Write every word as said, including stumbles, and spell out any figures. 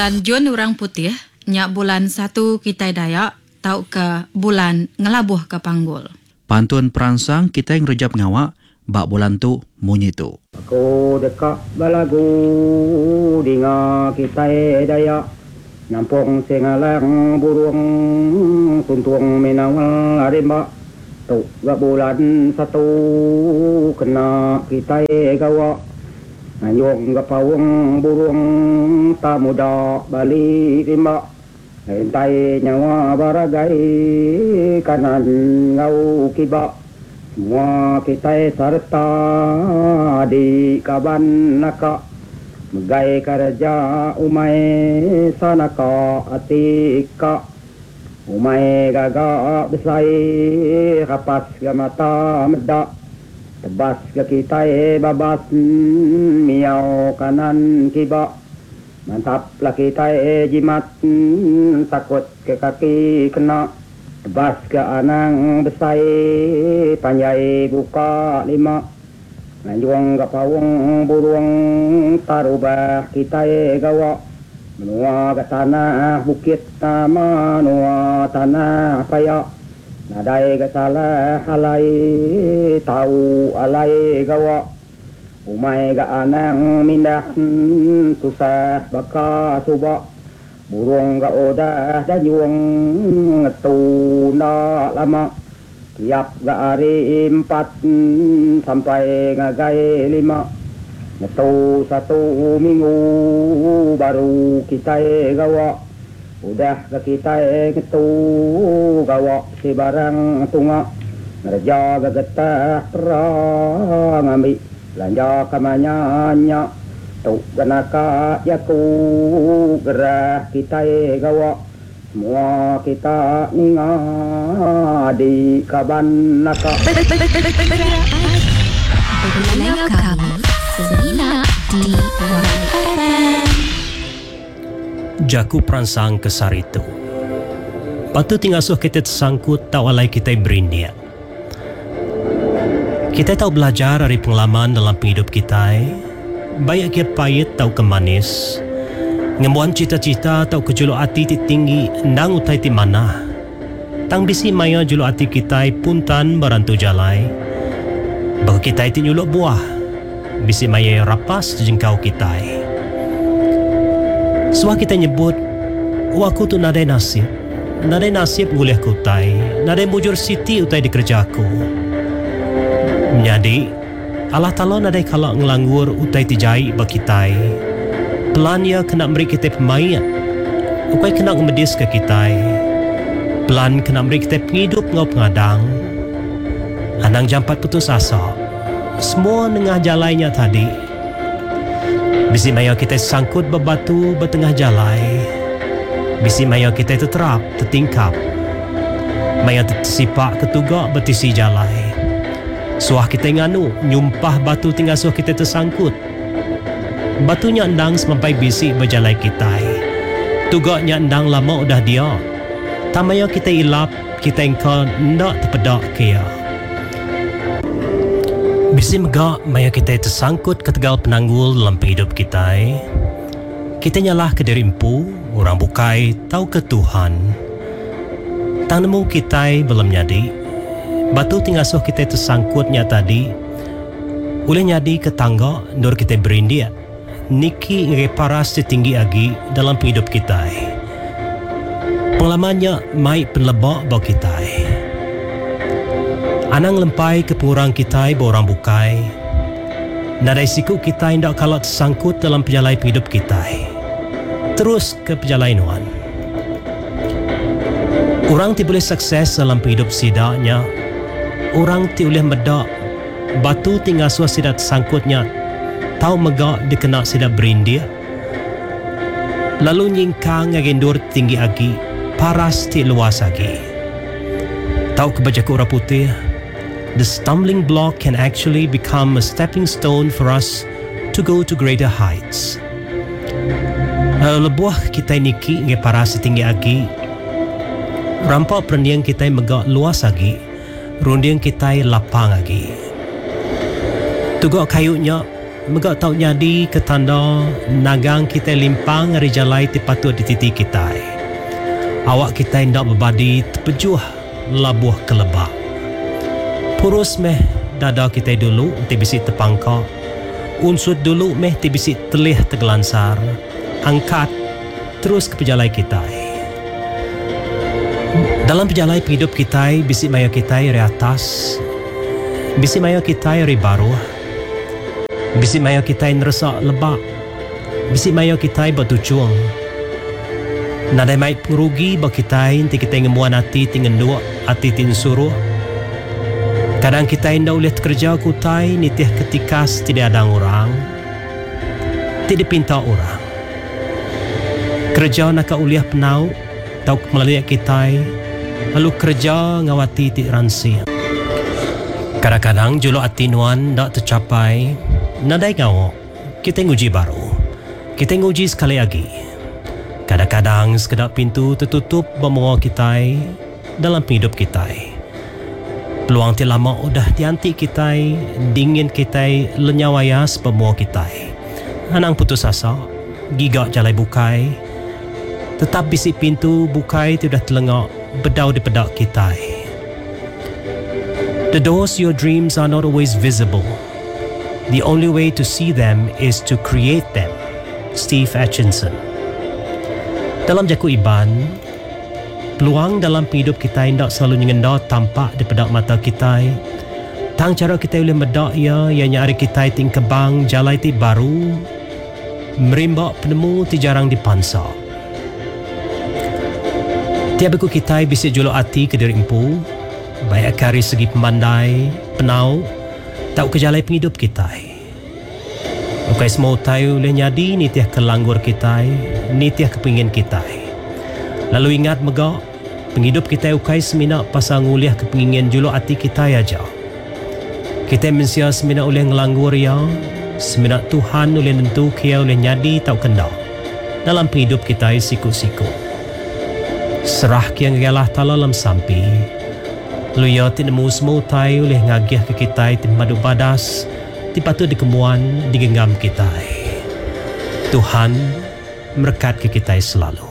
Bulan Jun orang putih, nyak bulan satu kita Dayak, tau ke bulan ngelabuh ke panggul. Pantun perangsang kita yang rejap ngawak, bak bulan tu munyi tu. Aku dekat balagu dinga kita Dayak, nampung singalang burung tuntung minawal arimba. Tu ga bulan satu kena kita gawa. Ngayong ga pawong burung tak muda balik rimba. Hentay nyawa baragai kanan ngau kiba. Semua kita serta di kaban naka. Megai kerja umay sanaka atika. Umay gaga besai kapas ga mata meda. Tebas ke kita babas miau kanan kiba. Mantaplah kita jimat takut ke kaki kena. Tebas ke anang besai panjai buka lima. Nanjuang ke pawong burung tarubah kita gawa. Menua ke tanah bukit nama menua tanah payak. Nadai ke salah alai tahu alai gawa. Umay ga anang mindah susah baka suba. Burung ga odah dayung ngetuna lama. Tiap ga hari empat sampai ngagai lima. Ngetu satu minggu baru kita gawa. Udah ke kita ngetu gawa si barang tunga. Ngerja ga getah perang ambil. Belanja kamanyanya tu ganaka yaku gerah kita gawa. Semua kita ninga di kaban naka. Dengar kami Semina di Warai F M. Jaku perangsang kesar itu. Patut tingasuh kita tersangkut tak walai kita berindia. Kita tahu belajar dari pengalaman dalam hidup kita. Baik kia pahit tahu ke manis. Ngembuan cita-cita tahu ke julu hati ti tinggi ndang utai ti mana. Tang bisi maya julu hati kita puntan barantu jalai. Bagi kita ti nyuluk buah. Bisi maya rapas jengkau kita. Suah kita nyebut, waku tu nadai nasib. Nadai nasib nguliah ku utai. Nadai mujur siti utai di kerjaku. Jadi, Allah Ta'ala nadai kalak ngelanggur utai tijai bakitai. Pelan ia kena beri kita pemain. Upai kena ngemedis ke kita. Pelan kena beri kita penghidup ngau pengadang. Anang jampat putus asa. Semua nengah jalainya tadi. Bisi maya kita sangkut berbatu bertengah jalai. Bisi maya kita terterap, tertingkap. Maya tersipak ketugak bertisi jalai. Suah kita nganu, nyumpah batu tinggal suah kita tersangkut. Batunya endang semampai bisi berjalai kita. Tugaknya endang lama udah dia. Tamaya kita ilap, kita engkau ndak terpedak kia. Bisi megak maya kita tersangkut ke tegal penanggul dalam hidup kita. Kita nyalah ke diri empu, orang bukai, tahu ke Tuhan. Tang nemu kita belum nyadi. Batu tinggal suh kita tersangkutnya tadi. Boleh nyadi ke tangga, nur kita berindia. Niki ngeparas setinggi agi dalam hidup kita. Pengalamannya mai penlebak bau kita. Anang lempai ke pengurang kita borang bukai. Nadai siku kita hendak kalau tersangkut dalam perjalanan hidup kita. Terus ke perjalanan. Orang ti boleh sukses dalam hidup sidaknya. Orang ti boleh medak. Batu tinggal suah sidak tersangkutnya. Tahu megak dikena sidak berindia. Lalu nyingkang ngagendur tinggi agi. Paras ti luas agi. Tahu kebajaku orang putih. The stumbling block can actually become a stepping stone for us to go to greater heights. Uh, lebuah kita niki nge para setinggi agi. Rampak perendiang kita megak luas lagi. Rundiang kita lapang lagi. Tugak kayunya megak tau nyadi ketanda nagang kita limpang hari jalai ti patut di titi kita. Awak kita hendak berbadi terpejuh labuh kelebak. Purus meh dada kita dulu ti bisik terpangkak. Unsur dulu meh ti bisik telih tergelansar. Angkat terus ke pejalai kita. Dalam pejalai hidup kita, bisik maya kita dari atas, bisik maya kita dari baru, bisik maya kita ngeresak lebak, bisik maya kita bertujuan. Nadai mai pengerugi bagi kita nanti kita ngemuan hati tinggal dua hati tin suruh. Kadang kita hendak ulit kerja kutai nitih ketikas tidak ada orang, tidak pinta orang. Kerja nak uliah penau, tau melalui kita, lalu kerja ngawati ti ransi. Kadang-kadang jolo hati nuan tak tercapai, nadai ngawak, kita nguji baru, kita nguji sekali lagi. Kadang-kadang sekedar pintu tertutup bermula kita dalam hidup kita. Peluang ti lama udah dianti kita, dingin kita lenyawayas bermula kita. Anang putus asa, gigak jalai bukai, tetap bisik pintu bukai tidak telengak bedau di pedak kita. The doors to your dreams are not always visible. The only way to see them is to create them. Steve Atchison. Dalam jaku Iban, peluang dalam hidup kita hendak selalu nyengenda tampak di pedak mata kita. Tang cara kita boleh medak ia yang nyari kita ting kebang jalai ti baru, merimbak penemu ti jarang dipansa. Tiap aku kita bisik juluk hati ke diri empu, baik dari segi pemandai, penau, tak kejalai penghidup kita. Bukai semua tahu boleh nyadi nitiah kelanggur kita, nitiah kepingin kita. Lalu ingat megak, penghidup kita ukai semina pasal nguliah kepingin juluk hati kita aja. Kita mensia semina oleh ngelanggur ya, semina Tuhan oleh nentu kia oleh nyadi tak kendak dalam penghidup kita siku-siku. Serah kiang galah tala lam sampi. Luya ti nemu semua tai oleh ngagiah ke kita ti madu badas ti patut dikemuan digenggam kita. Tuhan berkat ke kita selalu.